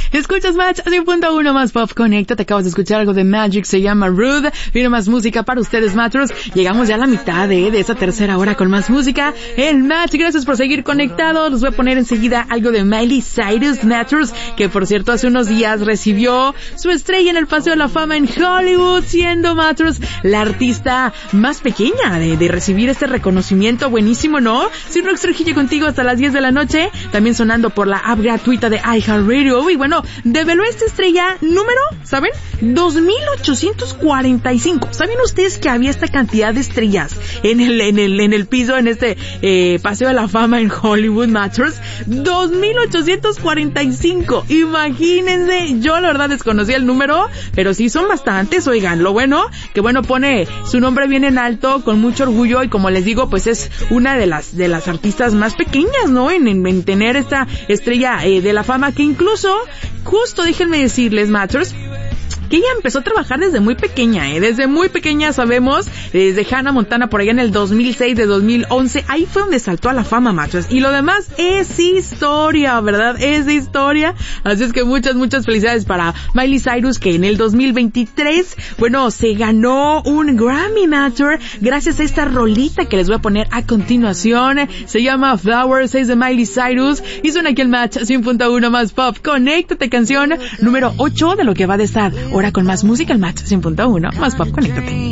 Escuchas Match 100.1 más Pop Connecta. Te acabas de escuchar algo de Magic, se llama Rude. Viene más música para ustedes, Matchers. Llegamos ya a la mitad de esta tercera hora con más música en Match. Gracias por seguir conectados. Les voy a poner enseguida algo de Miley Cyrus, Matchers, que por cierto hace unos días recibió su estrella en el Paseo de la Fama en Hollywood, siendo Matchers la artista más pequeña de recibir este reconocimiento. Buenísimo, ¿no? Sin Rox Trujillo contigo hasta las 10 de la noche. También sonando por la app gratuita de iHeartRadio. Y bueno, develó esta estrella número, ¿saben? 2,845. ¿Saben ustedes que había esta cantidad de estrellas en el piso, en este Paseo de la Fama en Hollywood, Matchers? 2,845. Imagínense, yo la verdad desconocía el número, pero sí son bastantes, oigan. Lo bueno, que bueno, pone su nombre bien en alto, con mucho orgullo, y como les digo, pues es una de las artistas más pequeñas, ¿no? En tener esta estrella de la fama, que incluso, justo déjenme decirles, Matchers, que ella empezó a trabajar desde muy pequeña, desde muy pequeña, sabemos, desde Hannah Montana por allá en el 2006, de 2011, ahí fue donde saltó a la fama, machos, y lo demás es historia, ¿verdad? Es de historia, así es que muchas felicidades para Miley Cyrus, que en el 2023, bueno, se ganó un Grammy, Matter, gracias a esta rolita que les voy a poner a continuación. Se llama Flowers, es de Miley Cyrus, y suena aquí el Match 100.1 más Pop. Conéctate, canción número 8 de lo que va de estar. Ahora con más música, el Match 100.1 más Pop. Conéctate.